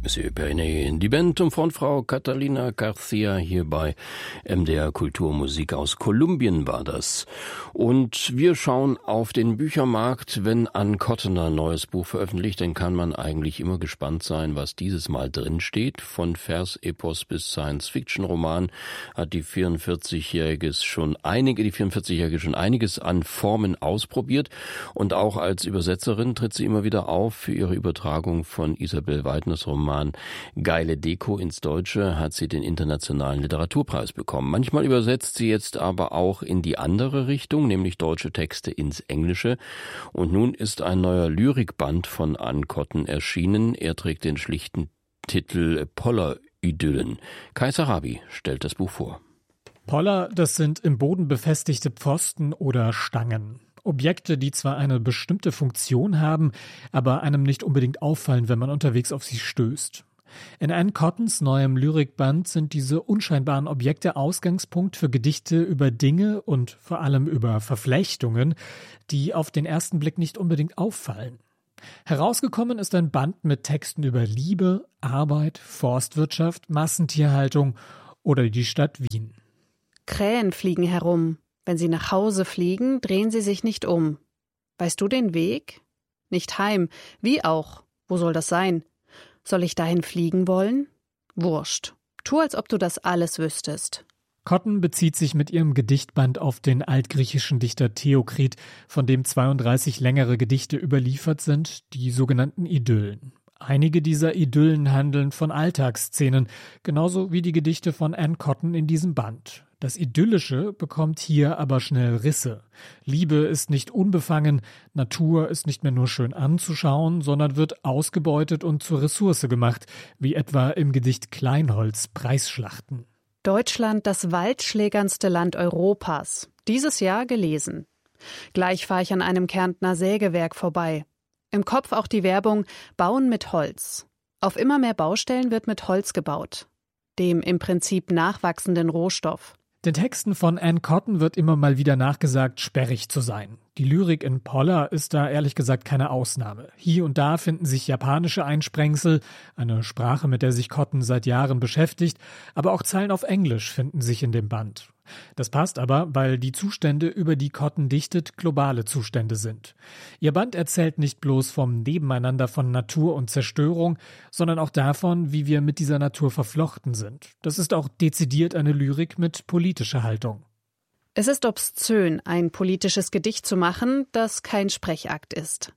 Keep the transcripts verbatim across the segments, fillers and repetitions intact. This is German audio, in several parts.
Monsieur Pernet, die Band um Frontfrau Catalina Garcia hier bei M D R Kulturmusik aus Kolumbien war das. Und wir schauen auf den Büchermarkt. Wenn Ann Cotton ein neues Buch veröffentlicht, dann kann man eigentlich immer gespannt sein, was dieses Mal drin steht. Von Versepos bis Science-Fiction-Roman hat die vierundvierzigjährige schon einige, die vierundvierzigjährige schon einiges an Formen ausprobiert. Und auch als Übersetzerin tritt sie immer wieder auf. Für ihre Übertragung von Isabel Weidners Roman Geile Deko ins Deutsche hat sie den Internationalen Literaturpreis bekommen. Manchmal übersetzt sie jetzt aber auch in die andere Richtung, nämlich deutsche Texte ins Englische. Und nun ist ein neuer Lyrikband von Ann Cotton erschienen. Er trägt den schlichten Titel Poller-Idyllen. Kai Sarabi stellt das Buch vor. Poller, das sind im Boden befestigte Pfosten oder Stangen. Objekte, die zwar eine bestimmte Funktion haben, aber einem nicht unbedingt auffallen, wenn man unterwegs auf sie stößt. In Ann Cottons neuem Lyrikband sind diese unscheinbaren Objekte Ausgangspunkt für Gedichte über Dinge und vor allem über Verflechtungen, die auf den ersten Blick nicht unbedingt auffallen. Herausgekommen ist ein Band mit Texten über Liebe, Arbeit, Forstwirtschaft, Massentierhaltung oder die Stadt Wien. Krähen fliegen herum. Wenn sie nach Hause fliegen, drehen sie sich nicht um. Weißt du den Weg? Nicht heim. Wie auch? Wo soll das sein? Soll ich dahin fliegen wollen? Wurscht. Tu, als ob du das alles wüsstest. Cotton bezieht sich mit ihrem Gedichtband auf den altgriechischen Dichter Theokrit, von dem zweiunddreißig längere Gedichte überliefert sind, die sogenannten Idyllen. Einige dieser Idyllen handeln von Alltagsszenen, genauso wie die Gedichte von Ann Cotton in diesem Band. Das Idyllische bekommt hier aber schnell Risse. Liebe ist nicht unbefangen, Natur ist nicht mehr nur schön anzuschauen, sondern wird ausgebeutet und zur Ressource gemacht, wie etwa im Gedicht Kleinholz Preisschlachten. Deutschland, das waldschlägernste Land Europas. Dieses Jahr gelesen. Gleich fahre ich an einem Kärntner Sägewerk vorbei. Im Kopf auch die Werbung Bauen mit Holz. Auf immer mehr Baustellen wird mit Holz gebaut. Dem im Prinzip nachwachsenden Rohstoff. Den Texten von Ann Cotton wird immer mal wieder nachgesagt, sperrig zu sein. Die Lyrik in Poller ist da ehrlich gesagt keine Ausnahme. Hier und da finden sich japanische Einsprengsel, eine Sprache, mit der sich Cotton seit Jahren beschäftigt, aber auch Zeilen auf Englisch finden sich in dem Band. Das passt aber, weil die Zustände, über die Cotton dichtet, globale Zustände sind. Ihr Band erzählt nicht bloß vom Nebeneinander von Natur und Zerstörung, sondern auch davon, wie wir mit dieser Natur verflochten sind. Das ist auch dezidiert eine Lyrik mit politischer Haltung. Es ist obszön, ein politisches Gedicht zu machen, das kein Sprechakt ist.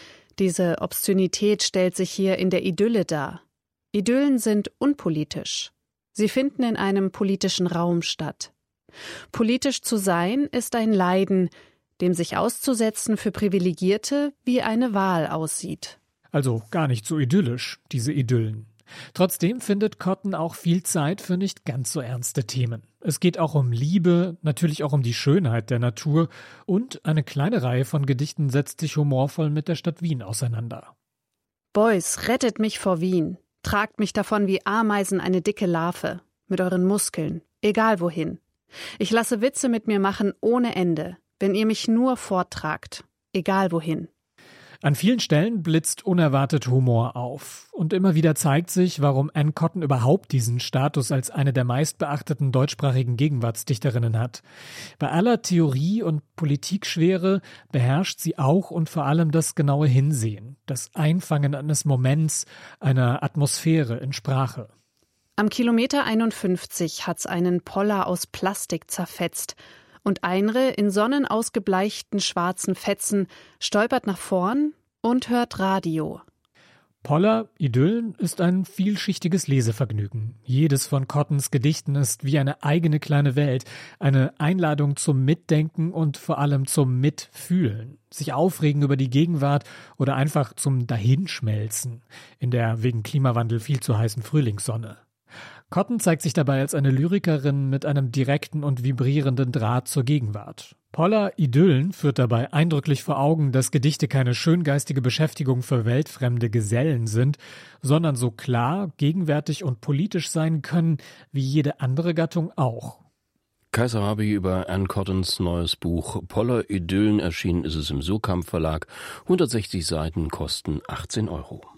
Diese Obszönität stellt sich hier in der Idylle dar. Idyllen sind unpolitisch. Sie finden in einem politischen Raum statt. Politisch zu sein ist ein Leiden, dem sich auszusetzen für Privilegierte wie eine Wahl aussieht. Also gar nicht so idyllisch, diese Idyllen. Trotzdem findet Cotton auch viel Zeit für nicht ganz so ernste Themen. Es geht auch um Liebe, natürlich auch um die Schönheit der Natur und eine kleine Reihe von Gedichten setzt sich humorvoll mit der Stadt Wien auseinander. Boys, rettet mich vor Wien. Tragt mich davon wie Ameisen eine dicke Larve. Mit euren Muskeln. Egal wohin. Ich lasse Witze mit mir machen ohne Ende, wenn ihr mich nur forttragt. Egal wohin. An vielen Stellen blitzt unerwartet Humor auf. Und immer wieder zeigt sich, warum Ann Cotton überhaupt diesen Status als eine der meistbeachteten deutschsprachigen Gegenwartsdichterinnen hat. Bei aller Theorie und Politikschwere beherrscht sie auch und vor allem das genaue Hinsehen, das Einfangen eines Moments, einer Atmosphäre in Sprache. Am Kilometer einundfünfzig hat's einen Poller aus Plastik zerfetzt und Einre in sonnenausgebleichten schwarzen Fetzen stolpert nach vorn und hört Radio. Poller, Idyllen, ist ein vielschichtiges Lesevergnügen. Jedes von Cottons Gedichten ist wie eine eigene kleine Welt, eine Einladung zum Mitdenken und vor allem zum Mitfühlen, sich aufregen über die Gegenwart oder einfach zum Dahinschmelzen in der wegen Klimawandel viel zu heißen Frühlingssonne. Cotton zeigt sich dabei als eine Lyrikerin mit einem direkten und vibrierenden Draht zur Gegenwart. Poller, Idyllen, führt dabei eindrücklich vor Augen, dass Gedichte keine schöngeistige Beschäftigung für weltfremde Gesellen sind, sondern so klar, gegenwärtig und politisch sein können, wie jede andere Gattung auch. Kai Sarabi über Ann Cottons neues Buch Poller, Idyllen, erschienen ist es im Surkamp Verlag. hundertsechzig Seiten kosten achtzehn Euro.